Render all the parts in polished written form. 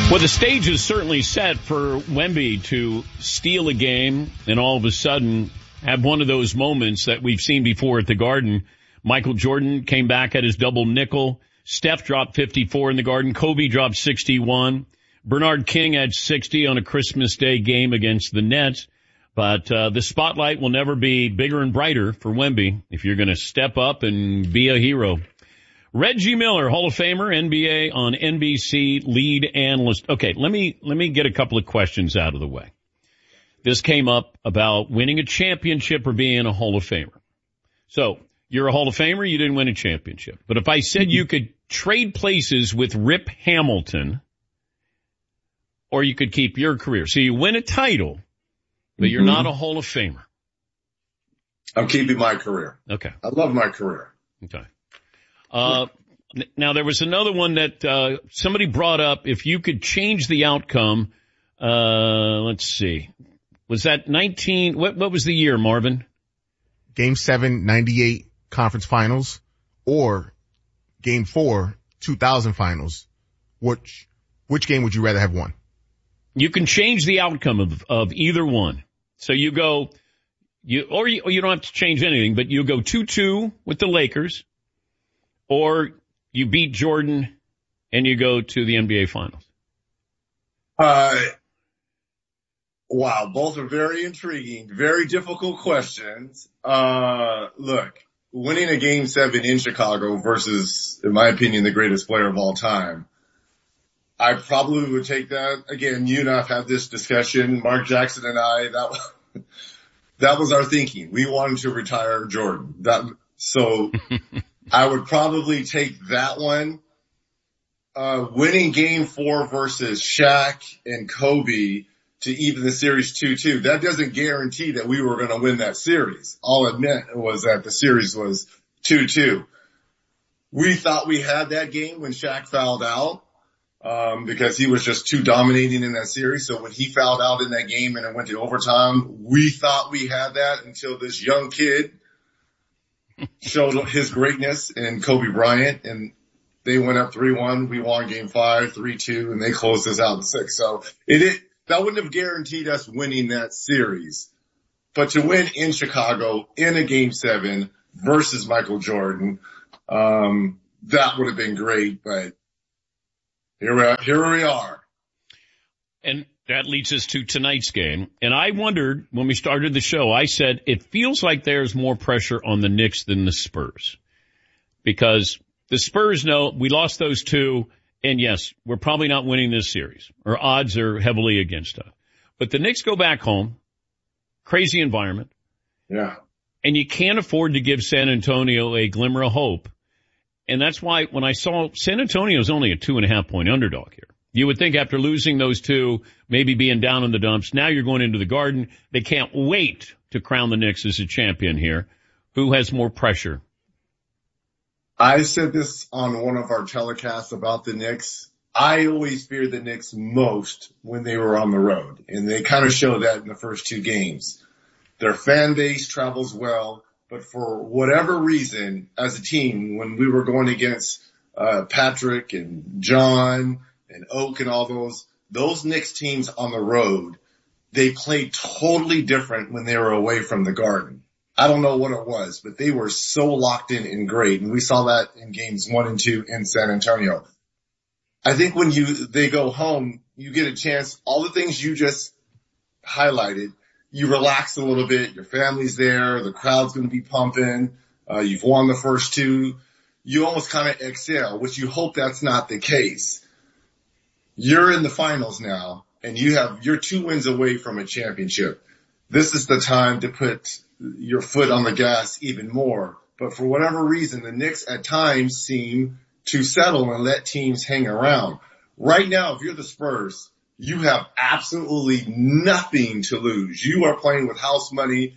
Well, the stage is certainly set for Wemby to steal a game and all of a sudden have one of those moments that we've seen before at the Garden. Michael Jordan came back at his double nickel. Steph dropped 54 in the Garden. Kobe dropped 61. Bernard King had 60 on a Christmas Day game against the Nets. But the spotlight will never be bigger and brighter for Wemby if you're going to step up and be a hero. Reggie Miller, Hall of Famer, NBA on NBC lead analyst. Okay, let me get a couple of questions out of the way. This came up about winning a championship or being a Hall of Famer. So, you're a Hall of Famer, you didn't win a championship. But if I said you could trade places with Rip Hamilton, or you could keep your career. So you win a title, but you're not a Hall of Famer. I'm keeping my career. Okay. I love my career. Okay. Now there was another one that, somebody brought up. If you could change the outcome, let's see. Was that what was the year, Marvin? Game 7, 98 conference finals, or Game 4, 2000 finals. Which game would you rather have won? You can change the outcome of either one. So you go, you don't have to change anything, but you go 2-2 with the Lakers. Or you beat Jordan and you go to the NBA Finals? Wow, both are very intriguing, very difficult questions. Look, winning a Game 7 in Chicago versus, in my opinion, the greatest player of all time, I probably would take that. Again, you and I have had this discussion, Mark Jackson and I, that was our thinking. We wanted to retire Jordan. I would probably take that one. Winning Game 4 versus Shaq and Kobe to even the series 2-2, that doesn't guarantee that we were going to win that series. All it meant was that the series was 2-2. We thought we had that game when Shaq fouled out, because he was just too dominating in that series. So when he fouled out in that game and it went to overtime, we thought we had that until this young kid showed his greatness in Kobe Bryant, and they went up 3-1. We won Game 5, 3-2, and they closed us out in 6. So that wouldn't have guaranteed us winning that series. But to win in Chicago in a Game 7 versus Michael Jordan, that would have been great. But here we are. And that leads us to tonight's game. And I wondered when we started the show, I said, it feels like there's more pressure on the Knicks than the Spurs. Because the Spurs know we lost those two, and yes, we're probably not winning this series. Our odds are heavily against us. But the Knicks go back home, crazy environment. Yeah. And you can't afford to give San Antonio a glimmer of hope. And that's why when I saw San Antonio's only a 2.5-point underdog here. You would think after losing those two, maybe being down in the dumps, now you're going into the Garden. They can't wait to crown the Knicks as a champion here. Who has more pressure? I said this on one of our telecasts about the Knicks. I always feared the Knicks most when they were on the road, and they kind of showed that in the first two games. Their fan base travels well, but for whatever reason, as a team, when we were going against Patrick and John and Oak and all those Knicks teams on the road, they played totally different when they were away from the Garden. I don't know what it was, but they were so locked in and great. And we saw that in games 1 and 2 in San Antonio. I think when they go home, you get a chance, all the things you just highlighted, you relax a little bit. Your family's there. The crowd's going to be pumping. You've won the first two. You almost kind of exhale, which you hope that's not the case. You're in the finals now, and you're 2 wins away from a championship. This is the time to put your foot on the gas even more. But for whatever reason, the Knicks at times seem to settle and let teams hang around. Right now, if you're the Spurs, you have absolutely nothing to lose. You are playing with house money.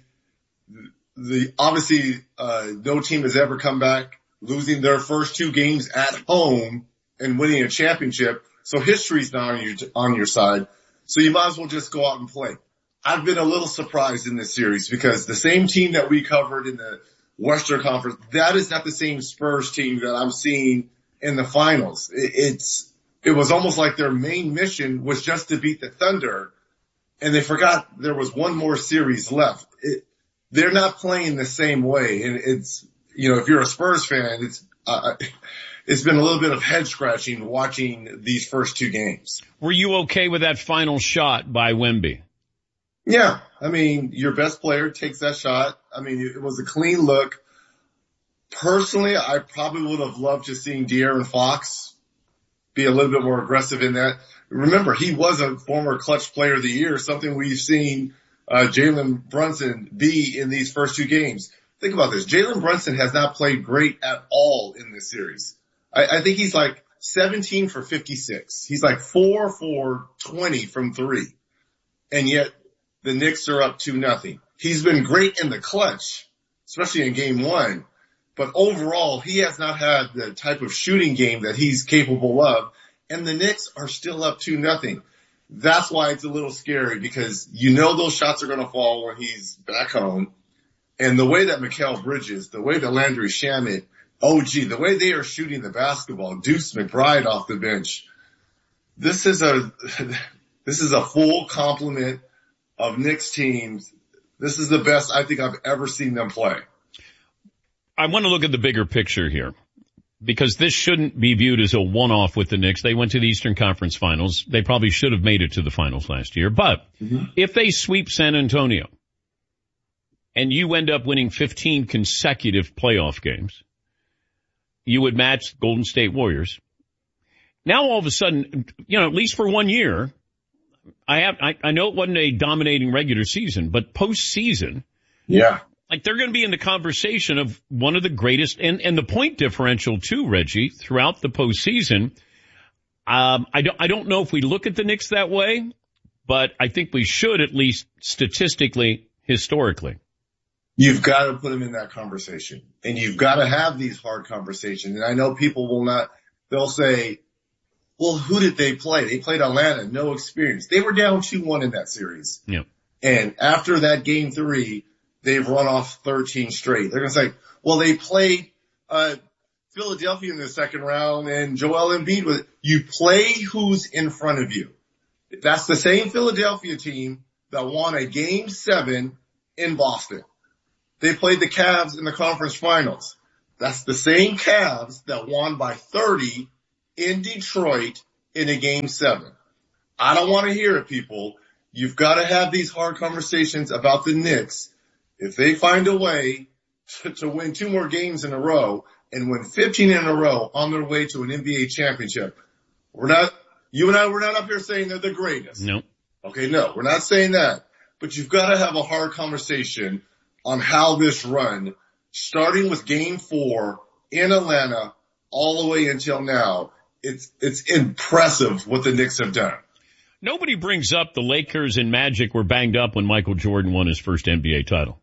Obviously, no team has ever come back losing their first 2 games at home and winning a championship. So history's not on your side. So you might as well just go out and play. I've been a little surprised in this series because the same team that we covered in the Western Conference, that is not the same Spurs team that I'm seeing in the finals. it was almost like their main mission was just to beat the Thunder, and they forgot there was one more series left. They're not playing the same way, and it's, if you're a Spurs fan, it's been a little bit of head scratching watching these first two games. Were you okay with that final shot by Wemby? Yeah. I mean, your best player takes that shot. I mean, it was a clean look. Personally, I probably would have loved to see De'Aaron Fox be a little bit more aggressive in that. Remember, he was a former clutch player of the year, something we've seen Jalen Brunson be in these first two games. Think about this. Jalen Brunson has not played great at all in this series. I think he's like 17 for 56. He's like 4 for 20 from three. And yet the Knicks are up 2-0. He's been great in the clutch, especially in game one. But overall, he has not had the type of shooting game that he's capable of. And the Knicks are still up 2-0. That's why it's a little scary, because those shots are going to fall when he's back home. And the way that Mikal Bridges, the way that Landry Shamet, OG, the way they are shooting the basketball, Deuce McBride off the bench, this is a full complement of Knicks teams. This is the best I think I've ever seen them play. I want to look at the bigger picture here, because this shouldn't be viewed as a one-off with the Knicks. They went to the Eastern Conference Finals. They probably should have made it to the finals last year. But if they sweep San Antonio and you end up winning 15 consecutive playoff games, you would match Golden State Warriors. Now all of a sudden, at least for 1 year, I know it wasn't a dominating regular season, but postseason. Yeah. Like, they're going to be in the conversation of one of the greatest, and the point differential too, Reggie, throughout the postseason. I don't know if we look at the Knicks that way, but I think we should, at least statistically, historically. You've got to put them in that conversation, and you've got to have these hard conversations. And I know people will not, they'll say, well, who did they play? They played Atlanta, no experience. They were down 2-1 in that series. Yeah. And after that game 3, they've run off 13 straight. They're going to say, well, they played Philadelphia in the second round and Joel Embiid you play who's in front of you. That's the same Philadelphia team that won a game 7 in Boston. They played the Cavs in the conference finals. That's the same Cavs that won by 30 in Detroit in a game 7. I don't want to hear it, people. You've got to have these hard conversations about the Knicks. If they find a way to win 2 more games in a row and win 15 in a row on their way to an NBA championship, you and I, we're not up here saying they're the greatest. No. Okay, no, we're not saying that. But you've got to have a hard conversation on how this run, starting with game 4 in Atlanta all the way until now, it's impressive what the Knicks have done. Nobody brings up the Lakers and Magic were banged up when Michael Jordan won his first NBA title.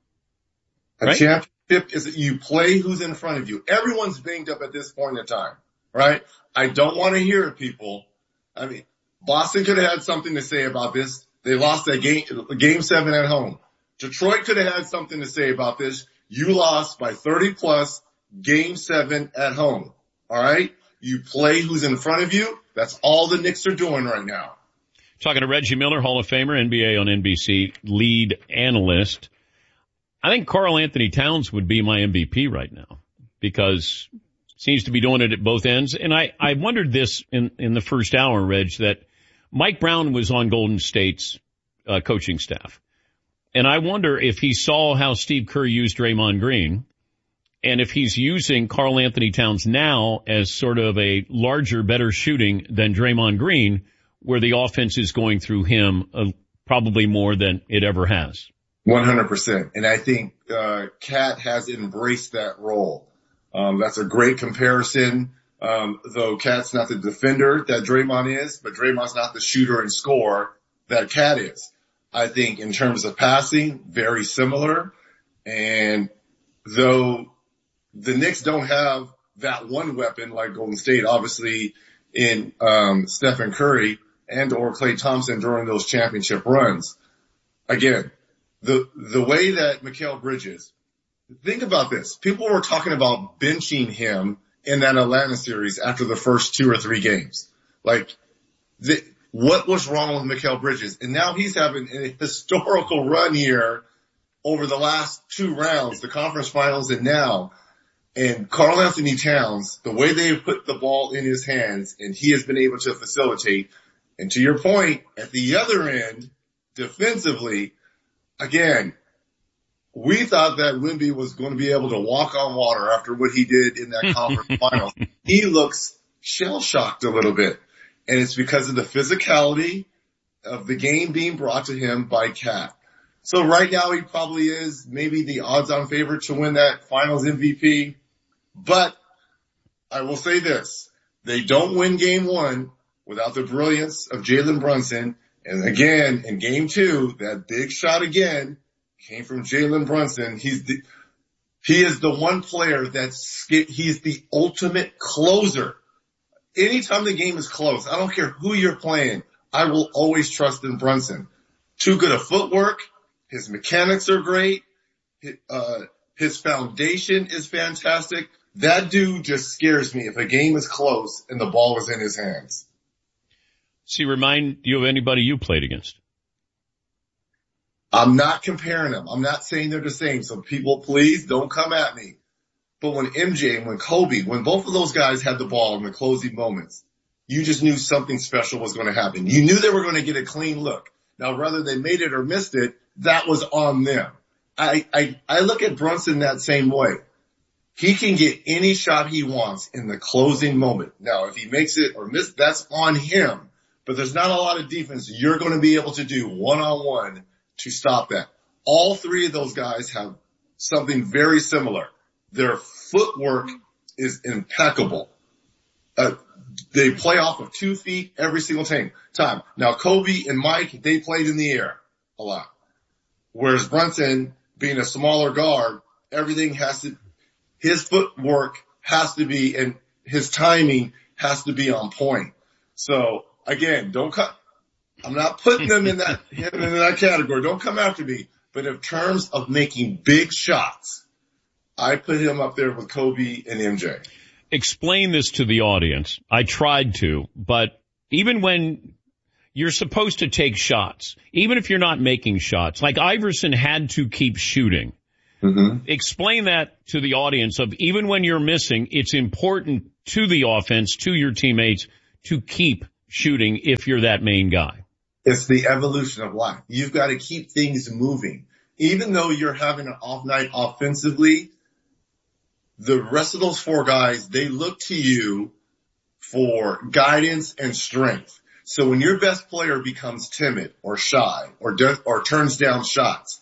A right? championship is that you play who's in front of you. Everyone's banged up at this point in time, right? I don't want to hear it, people. I mean, Boston could have had something to say about this. They lost that game 7 at home. Detroit could have had something to say about this. You lost by 30 plus, game 7 at home. All right? You play who's in front of you. That's all the Knicks are doing right now. Talking to Reggie Miller, Hall of Famer, NBA on NBC lead analyst. I think Karl Anthony Towns would be my MVP right now, because seems to be doing it at both ends. And I wondered this in the first hour, Reg, that Mike Brown was on Golden State's coaching staff. And I wonder if he saw how Steve Kerr used Draymond Green, and if he's using Karl Anthony Towns now as sort of a larger, better shooting than Draymond Green, where the offense is going through him probably more than it ever has. 100%. And I think Cat has embraced that role. That's a great comparison, though Cat's not the defender that Draymond is, but Draymond's not the shooter and scorer that Cat is. I think in terms of passing, very similar. And though the Knicks don't have that one weapon like Golden State, obviously in Stephen Curry and or Klay Thompson during those championship runs, again, the way that Mikal Bridges, think about this. People were talking about benching him in that Atlanta series after the first 2 or 3 games. Like, what was wrong with Mikal Bridges? And now he's having a historical run here over the last 2 rounds, the conference finals and now. And Karl Anthony Towns, the way they put the ball in his hands, and he has been able to facilitate. And to your point, at the other end, defensively, again, we thought that Wemby was going to be able to walk on water after what he did in that conference final. He looks shell-shocked a little bit. And it's because of the physicality of the game being brought to him by Cat. So right now he probably is maybe the odds-on favorite to win that finals MVP. But I will say this. They don't win game 1 without the brilliance of Jalen Brunson. And again, in game 2, that big shot again came from Jalen Brunson. He is the one player he's the ultimate closer. Anytime the game is close, I don't care who you're playing, I will always trust in Brunson. Too good of footwork. His mechanics are great. His foundation is fantastic. That dude just scares me if a game is close and the ball is in his hands. See, remind you of anybody you played against? I'm not comparing them. I'm not saying they're the same. So people, please don't come at me. But when MJ and when Kobe, when both of those guys had the ball in the closing moments, you just knew something special was going to happen. You knew they were going to get a clean look. Now, whether they made it or missed it, that was on them. I look at Brunson that same way. He can get any shot he wants in the closing moment. Now, if he makes it or misses, that's on him. But there's not a lot of defense you're going to be able to do one-on-one to stop that. All 3 of those guys have something very similar. Their footwork is impeccable. They play off of 2 feet every single time. Now, Kobe and Mike, they played in the air a lot. Whereas Brunson, being a smaller guard, his footwork has to be, and his timing has to be on point. So again, I'm not putting them in that category. Don't come after me. But in terms of making big shots, I put him up there with Kobe and MJ. Explain this to the audience. I tried to, but even when you're supposed to take shots, even if you're not making shots, like Iverson had to keep shooting. Mm-hmm. Explain that to the audience of even when you're missing, it's important to the offense, to your teammates, to keep shooting if you're that main guy. It's the evolution of life. You've got to keep things moving. Even though you're having an off night offensively, the rest of those 4 guys, they look to you for guidance and strength. So when your best player becomes timid or shy or turns down shots,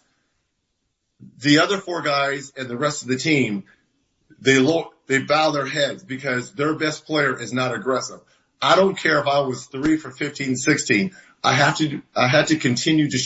the other 4 guys and the rest of the team, they bow their heads because their best player is not aggressive. I don't care if I was 3 for 15, 16. I had to continue to